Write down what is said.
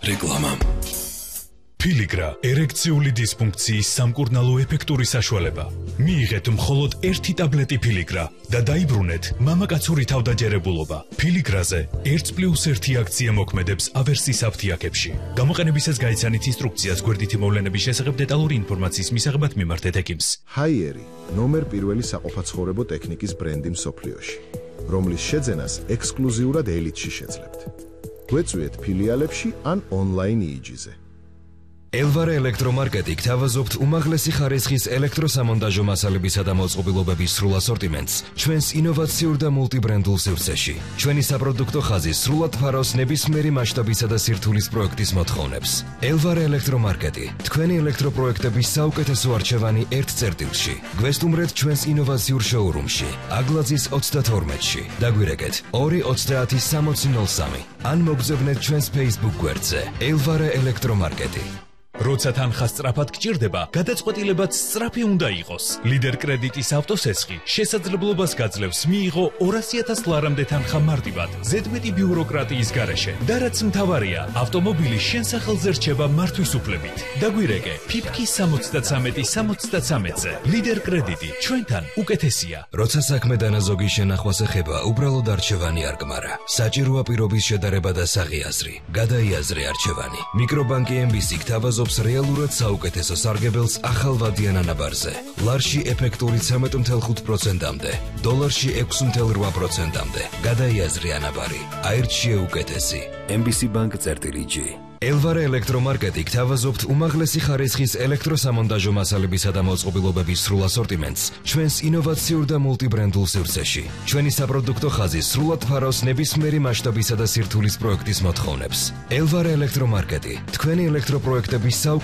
რეკლამა. Piligra ერექციული დისფუნქციის სამკურნალო ეფექტური საშუალება. მიიღეთ მხოლოდ 1 ტაბლეტი Piligra და დაიბრუნეთ მამაკაცური თავდაჯერებულობა. Piligrაზე 1+1 აქცია მოქმედებს ავერსის აფთიაქებში. გამოყენებისას გაიცანით ინსტრუქციას გვერდითი მოვლენების შესახებ დეტალური ინფორმაციის მისაღებად მიმართეთ ექიმს. Haieri ნომერ პირველი საყოფაცხოვრებო ტექნიკის ბრენდი მსოფლიოში, რომლის შეძენას ექსკლუზიურად ელიტში შეძლებთ. გვეწვიეთ ფილიალებში ან ონლაინ იიჯიზე. Elvare ელექტრომარკეტი გთავაზობთ უმაღლესი ხარისხის ელექტროსამონტაჟო მასალებისა და მოწყობილობების სრულ ასორტიმენტს ჩვენს ინოვაციურ და მულტიბრენდულ სივრცეში. ჩვენი საპროდუქტო ხაზი სრულად ფარავს ნებისმიერი მასშტაბისა და სირთულის პროექტის მოთხოვნებს. Elvare ელექტრომარკეტი თქვენი ელექტროპროექტების საუკეთესო არჩევანი ერთ წერტილში. გვესტუმრეთ ჩვენს ინოვაციურ შოურუმში, აგლაძის 32-ში. დაგვირეკეთ 230-6003 ან მოგზავნეთ ჩვენს Facebook გვერდზე Elvare ელექტრომარკეტი. როცა თანხა სწრაფად გჭირდება, გადაწყვეტილებაც სწრაფი უნდა იყოს. ლიდერ კრედიტის ავტოსესხი შესაძლებლობას გაძლევს მიიღო 200,000 ლარამდე თანხა მარტივად, ზედმეტი ბიუროკრატიის გარეშე. და რაც მთავარია, ავტომობილი შენ სახელზე რჩება მართვის უფლებით. დაგვირეკე ფიფკი 73-63-ზე. ლიდერ კრედიტი ჩვენთან უკეთესია. როცა საქმე დანაზოგი შენახვას ეხება, უბრალოდ არჩევანი არ გმარა. საჭიროა პირობის შედარება და საღიაზრი. გადაიაზრე არჩევანი. მიკრობანკი MBC გთავაზობს რეალურად საუკეთესო სარგებელს ახალვადიან ანაბარზე. ლარში ეფექტური 13.5%-მდე, დოლარში 6.8%-მდე. გადაიაზრე ანაბარი. აირჩიე უკეთესი. MBC Bank წერტილი-G. Elvare ელექტრომარკეტი გთავაზობთ უმაღლესი ხარისხის ელექტროსამონტაჟო მასალებისა და მოწყობილობების სრულ ასორტიმენტს ჩვენს ინოვაციურ და მულტიბრენდულ სივრცეში. ჩვენი საპროდუქტო ხაზი სრულად ფარავს ნებისმიერი მასშტაბისა და სირთულის პროექტის მოთხოვნებს. Elvare ელექტრომარკეტი თქვენი ელექტროპროექტების